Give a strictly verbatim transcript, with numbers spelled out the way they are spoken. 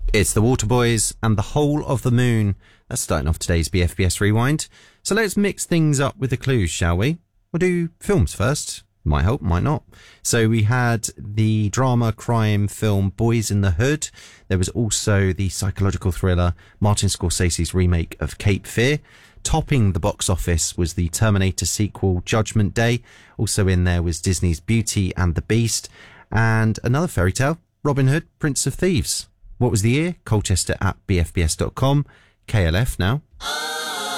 It's the Waterboys and The Whole of the Moon. That's starting off today's B F B S Rewind. So let's mix things up with the clues, shall we? We'll do films first. Might help, might not. So we had the drama crime film Boys in the Hood. There was also the psychological thriller Martin Scorsese's remake of Cape Fear. Topping the box office was the Terminator sequel Judgment Day. Also in there was Disney's Beauty and the Beast. And another fairy tale, Robin Hood, Prince of Thieves. What was the year? Colchester at b f b s dot com. K L F now.